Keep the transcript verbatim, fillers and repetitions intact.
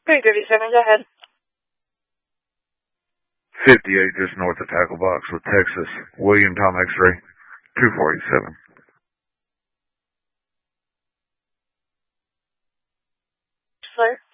three thirty-seven, go ahead. fifty-eight just north of Tackle Box with Texas. William Tom X-ray, two forty-seven. Sir?